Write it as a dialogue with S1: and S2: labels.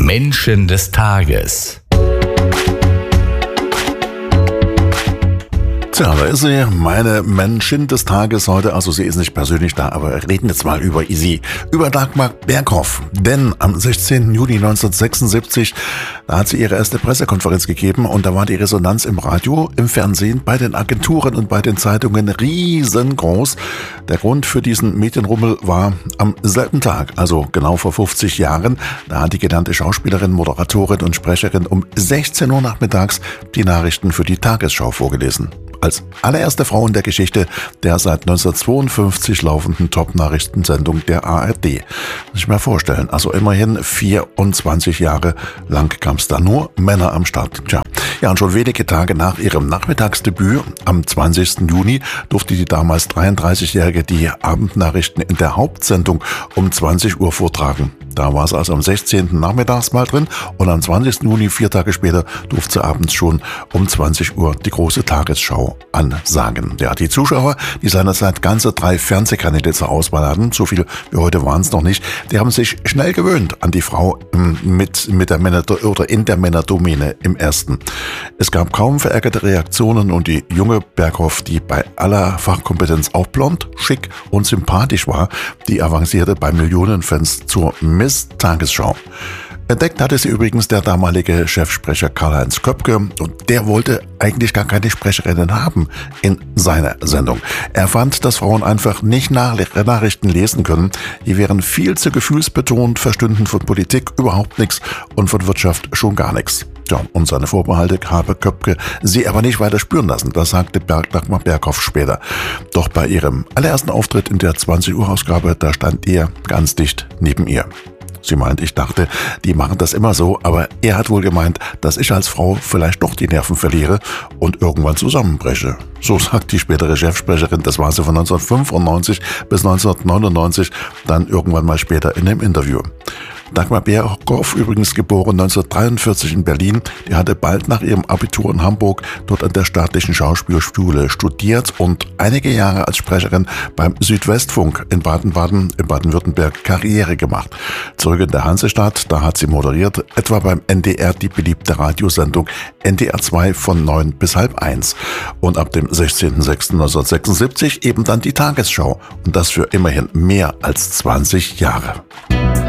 S1: Menschen des Tages.
S2: Tja, da ist sie, meine Menschin des Tages heute. Also sie ist nicht persönlich da, aber wir reden jetzt mal über sie, über Dagmar Berghoff. Denn am 16. Juni 1976, da hat sie ihre erste Pressekonferenz gegeben und da war die Resonanz im Radio, im Fernsehen, bei den Agenturen und bei den Zeitungen riesengroß. Der Grund für diesen Medienrummel war am selben Tag, also genau vor 50 Jahren, da hat die genannte Schauspielerin, Moderatorin und Sprecherin um 16 Uhr nachmittags die Nachrichten für die Tagesschau vorgelesen. Als allererste Frau in der Geschichte der seit 1952 laufenden Top-Nachrichtensendung der ARD. Muss ich mir vorstellen, also immerhin 24 Jahre lang gab es da nur Männer am Start. Tja. Ja, und schon wenige Tage nach ihrem Nachmittagsdebüt am 20. Juni durfte die damals 33-Jährige die Abendnachrichten in der Hauptsendung um 20 Uhr vortragen. Da war es also am 16. nachmittags mal drin und am 20. Juni, 4 Tage später, durfte sie abends schon um 20 Uhr die große Tagesschau ansagen. Ja, die Zuschauer, die seinerzeit ganze 3 Fernsehkanäle zur Auswahl hatten, so viel wie heute waren es noch nicht, die haben sich schnell gewöhnt an die Frau mit der Männer- oder in der Männerdomäne im ersten. Es gab kaum verärgerte Reaktionen und die junge Berghoff, die bei aller Fachkompetenz auch blond, schick und sympathisch war, die avancierte bei Millionenfans zur Miss Tagesschau. Entdeckt hatte sie übrigens der damalige Chefsprecher Karl-Heinz Köpke und der wollte eigentlich gar keine Sprecherinnen haben in seiner Sendung. Er fand, dass Frauen einfach nicht Nachrichten lesen können. Die wären viel zu gefühlsbetont, verstünden von Politik überhaupt nichts und von Wirtschaft schon gar nichts. Ja, und seine Vorbehalte habe Köpke sie aber nicht weiter spüren lassen, das sagte Dagmar Berghoff später. Doch bei ihrem allerersten Auftritt in der 20-Uhr-Ausgabe, da stand er ganz dicht neben ihr. Sie meint, ich dachte, die machen das immer so, aber er hat wohl gemeint, dass ich als Frau vielleicht doch die Nerven verliere und irgendwann zusammenbreche. So sagt die spätere Chefsprecherin, das war sie von 1995 bis 1999, dann irgendwann mal später in dem Interview. Dagmar Berghoff, übrigens geboren 1943 in Berlin, die hatte bald nach ihrem Abitur in Hamburg dort an der Staatlichen Schauspielschule studiert und einige Jahre als Sprecherin beim Südwestfunk in Baden-Baden, in Baden-Württemberg Karriere gemacht. Zurück in der Hansestadt, da hat sie moderiert, etwa beim NDR die beliebte Radiosendung NDR 2 von 9 bis halb 1. Und ab dem 16.06.1976 eben dann die Tagesschau und das für immerhin mehr als 20 Jahre.